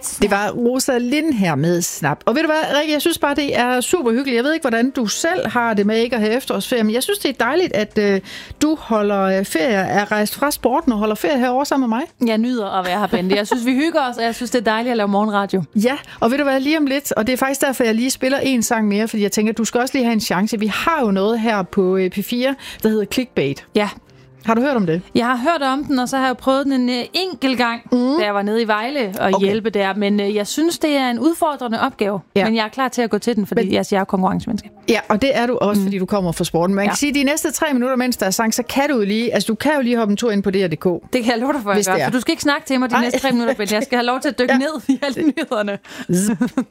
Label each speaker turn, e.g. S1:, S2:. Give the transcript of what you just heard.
S1: Det var Rosa Lind her med Snap. Og ved du hvad, Rikke, jeg synes bare, det er super hyggeligt. Jeg ved ikke, hvordan du selv har det med ikke at have efterårsferie, men jeg synes, det er dejligt, at du holder ferie, er rejst fra sporten og holder ferie herovre sammen med mig.
S2: Jeg nyder at være her, Bente. Jeg synes, vi hygger os, og jeg synes, det er dejligt at lave morgenradio.
S1: Ja, og ved du hvad, lige om lidt, og det er faktisk derfor, jeg lige spiller en sang mere, fordi jeg tænker, at du skal også lige have en chance. Vi har jo noget her på P4, der hedder Clickbait.
S2: Ja.
S1: Har du hørt om det?
S2: Jeg har hørt om den, og så har jeg prøvet den en enkelt gang, da jeg var nede i Vejle og hjælpe der. Men jeg synes, det er en udfordrende opgave. Ja. Men jeg er klar til at gå til den, fordi jeg er konkurrencemenneske.
S1: Ja, og det er du også, fordi du kommer fra sporten. Man kan sige, at de næste 3 minutter, mens der er sang, så kan du lige, altså du kan jo lige hoppe en tur ind på DR.dk.
S2: Det kan jeg love dig for, at gøre. For du skal ikke snakke til mig de næste 3 minutter, men jeg skal have lov til at dykke ned i alle nyhederne.